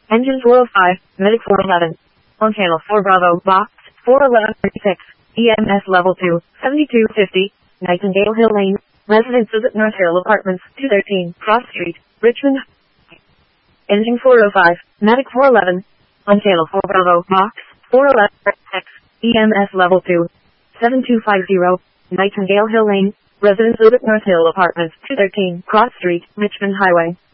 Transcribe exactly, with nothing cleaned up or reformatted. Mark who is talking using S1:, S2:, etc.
S1: Engine four oh five, Medic four eleven. On channel four Bravo, box four eleven thirty-six, E M S level two, seventy-two fifty, Nightingale Hill Lane, Residences at North Hill Apartments, two thirteen, Cross Street, Richmond. Engine four oh five, Medic four eleven. On channel four Bravo, box four eleven thirty-six, E M S level two, seven two five zero, Nightingale Hill Lane, Residences at North Hill Apartments, two thirteen, Cross Street, Richmond Highway.